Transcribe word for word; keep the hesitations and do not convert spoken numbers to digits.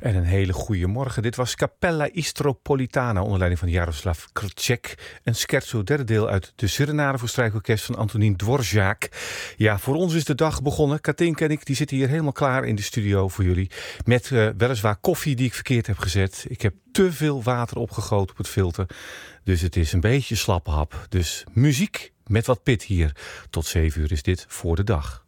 En een hele goede morgen. Dit was Capella Istropolitana onder leiding van Jaroslav Krcek. Een scherzo derde deel uit de Serenade voor strijkorkest van Antonín Dvořák. Ja, voor ons is de dag begonnen. Katinka en ik die zitten hier helemaal klaar in de studio voor jullie. Met uh, weliswaar koffie die ik verkeerd heb gezet. Ik heb te veel water opgegoten op het filter. Dus het is een beetje slappe hap. Dus muziek met wat pit hier. Tot zeven uur is dit Voor de Dag.